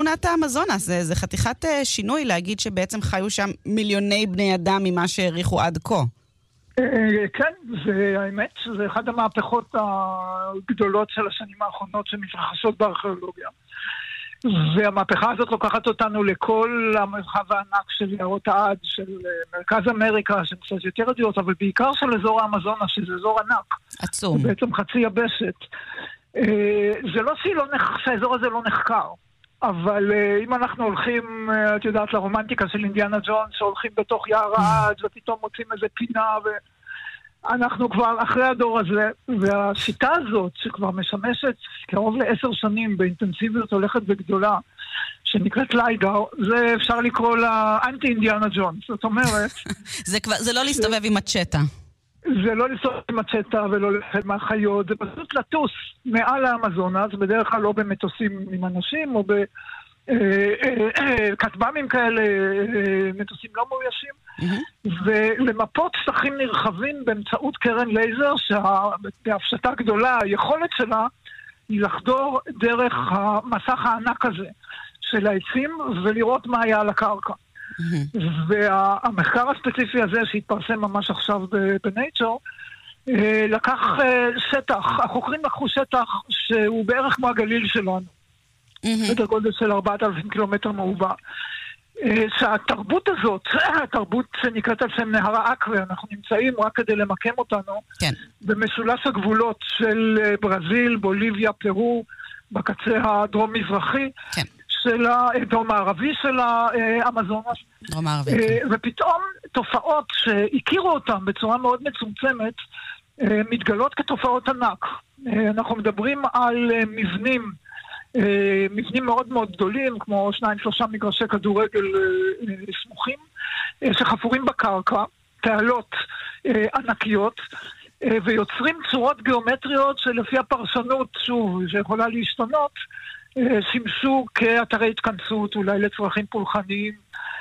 תמונת האמזונס, זה חתיכת שינוי להגיד שבעצם חיו שם מיליוני בני אדם ממה שהעריכו עד כה. כן, והאמת שזה אחד המהפכות הגדולות של השנים האחרונות שמתרחשות בארכיאולוגיה. והמהפכה הזאת לוקחת אותנו לכל המרחב הענק של יערות העד, של מרכז אמריקה, של קצת יותר ידיעות, אבל בעיקר של אזור האמזונה, שזה אזור ענק. עצום. זה בעצם חצי יבשת. זה לא שהאזור הזה לא נחקר, אבל אם אנחנו הולכים, את יודעת, לרומנטיקה של אינדיאנה ג'ונס, שהולכים בתוך יער העד, ופתאום מוצאים איזה פינה, אנחנו כבר אחרי הדור הזה, והשיטה הזאת שכבר משמשת קרוב ל10 שנים באינטנסיביות הולכת וגדולה, שנקראת ליידר, זה אפשר לקרוא לה אנטי אינדיאנה ג'ונס. זאת אומרת... זה לא להסתובב עם מצ'טה. זה לא להסתובב עם מצ'טה ולא לפחד מהחיות, זה פשוט לטוס מעל האמזונס, בדרך כלל לא במטוסים עם אנשים, או בכטב"מים כאלה, מטוסים לא מאוישים, ולמפות שטחים נרחבים באמצעות קרן לייזר, שבהפשטה גדולה, היכולת שלה היא לחדור דרך המסך הענק הזה של העצים, ולראות מה היה על הקרקע. והמחקר הספציפי הזה שהתפרסם ממש עכשיו בנייצ'ר, לקח שטח, החוקרים לקחו שטח שהוא בערך כמו הגליל שלנו, סדר גודל של 4,000 קילומטר מרובע. שהתרבות הזאת, התרבות שנקראת על שם נהר האקווה, אנחנו נמצאים רק כדי למקם אותנו, במשולש הגבולות של ברזיל, בוליביה, פרו, בקצה הדרום-מזרחי, של הדרום הערבי של האמזונס, ופתאום תופעות שהכירו אותן בצורה מאוד מצומצמת, מתגלות כתופעות ענק. אנחנו מדברים על מבנים מאוד מאוד גדולים, כמו 2-3 מגרשי כדורגל סמוכים, שחפורים בקרקע, תעלות ענקיות, ויוצרים צורות גיאומטריות שלפי הפרשנות, שוב, שיכולה להשתנות, שימשו כאתרי התכנסות, אולי לצרכים פולחניים.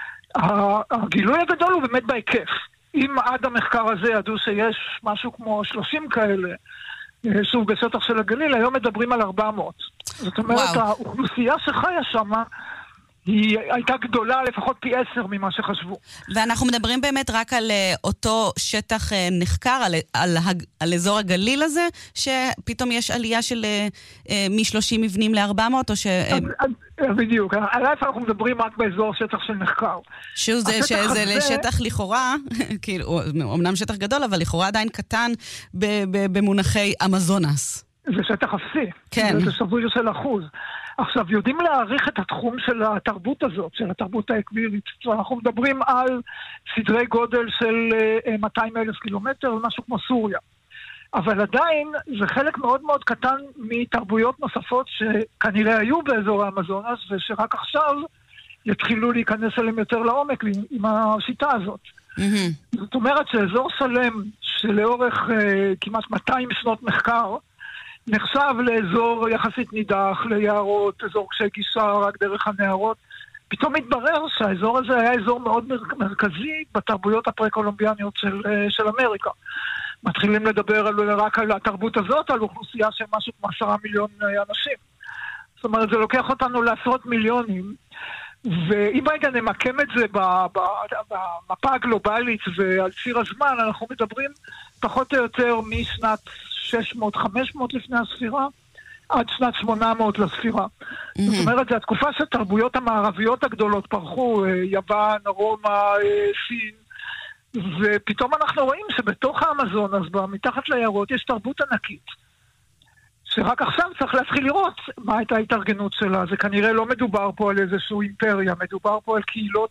הגילוי הגדול הוא באמת בהיקף. אם עד המחקר הזה ידעו שיש משהו כמו 30 כאלה, שוב בשטח של הגליל, היום מדברים על 400. זאת אומרת, האוכלוסייה שחיה שם היא הייתה גדולה לפחות פי 10 ממה שחשבו. ואנחנו מדברים באמת רק על אותו שטח נחקר, על אזור הגליל הזה, שפתאום יש עלייה של מ-30 מבנים ל-400, או ש... בדיוק, אנחנו מדברים רק באזור שטח של מחקר. שזה לשטח לכאורה, כאילו, אמנם שטח גדול, אבל לכאורה עדיין קטן במונחי אמזונס. זה שטח אפסי. כן. זה שבוי של אחוז. עכשיו, יודעים להעריך את התחום של התרבות הזאת, של התרבות האקבירית. אנחנו מדברים על סדרי גודל של 200,000 קילומטר, משהו כמו סוריה. אבל עדיין זה חלק מאוד מאוד קטן מתרבויות נוספות שכנראה היו באזור האמזונס, ושרק עכשיו יתחילו להיכנס אליהם יותר לעומק עם השיטה הזאת. זאת אומרת שאזור שלם שלאורך כמעט 200 שנות מחקר, נחשב לאזור יחסית נידח, ליערות, אזור קשי גישה רק דרך הנערות. פתאום מתברר שהאזור הזה היה אזור מאוד מרכזי בתרבויות הפרה-קולומביאניות של אמריקה. מתחילים לדבר רק על התרבות הזאת, על אוכלוסייה של משהו כמו 10 מיליון אנשים. זאת אומרת, זה לוקח אותנו לעשרות מיליונים, ואם רגע נמקם את זה במפה הגלובלית ועל ציר הזמן, אנחנו מדברים פחות או יותר משנת 600-500 לפני הספירה, עד שנת 800 לספירה. זאת אומרת, זו התקופה שהתרבויות המערביות הגדולות פרחו, יוון, רומא, סין, ופתאום אנחנו רואים שבתוך האמזונס, מתחת ליערות, יש תרבות ענקית, שרק עכשיו צריך להתחיל לראות מה הייתה ההתארגנות שלה. זה כנראה לא מדובר פה על איזשהו אימפריה, מדובר פה על קהילות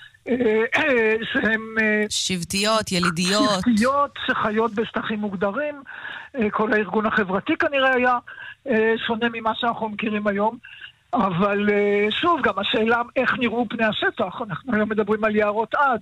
שהן... שבטיות, ילידיות. שבטיות שחיות בשטחים מוגדרים. כל הארגון החברתי כנראה היה שונה ממה שאנחנו מכירים היום. אבל שוב, גם השאלה איך נראו פני השטח. אנחנו היום מדברים על יערות עד.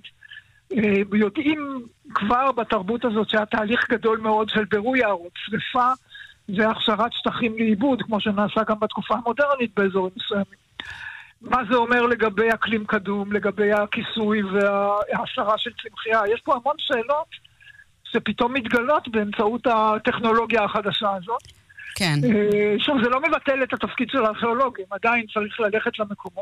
יודעים כבר בתרבות הזאת שהיה תהליך גדול מאוד של בירוי יערות, שריפה והכשרת שטחים לאיבוד, כמו שנעשה גם בתקופה המודרנית באזורים מסוימים. מה זה אומר לגבי אקלים קדום, לגבי הכיסוי וההסרה של צמחייה? יש פה המון שאלות שפתאום מתגלות באמצעות הטכנולוגיה החדשה הזאת. כן. שוב, זה לא מבטל את התפקיד של הארכיאולוגים, עדיין צריך ללכת למקומות.